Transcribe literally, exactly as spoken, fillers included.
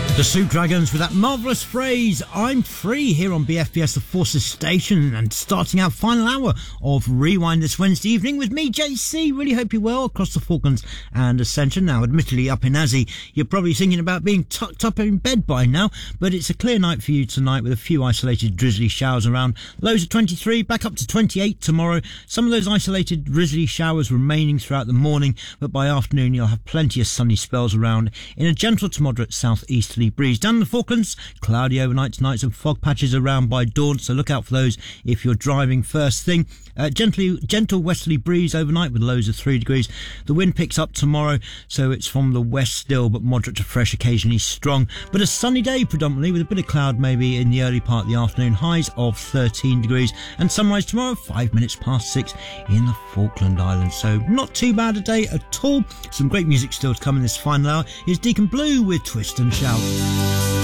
The Soup Dragons with that marvellous phrase, I'm free, here on B F B S The Forces Station, and starting our final hour of Rewind this Wednesday evening with me, J C. Really hope you're well across the Falklands and Ascension. Now, admittedly, up in Azzy, you're probably thinking about being tucked up in bed by now, but it's a clear night for you tonight with a few isolated drizzly showers around. Lows of twenty-three, back up to twenty-eight tomorrow. Some of those isolated drizzly showers remaining throughout the morning, but by afternoon you'll have plenty of sunny spells around in a gentle to moderate southeasterly breeze. Down in the Falklands, cloudy overnight tonight, some fog patches around by dawn, so look out for those if you're driving first thing. Uh, gently, gentle westerly breeze overnight with lows of three degrees. The wind picks up tomorrow, so it's from the west still, but moderate to fresh, occasionally strong. But a sunny day predominantly, with a bit of cloud maybe in the early part of the afternoon. Highs of thirteen degrees, and sunrise tomorrow, five minutes past six in the Falkland Islands. So not too bad a day at all. Some great music still to come in this final hour. Here's Deacon Blue with Twist and Shout.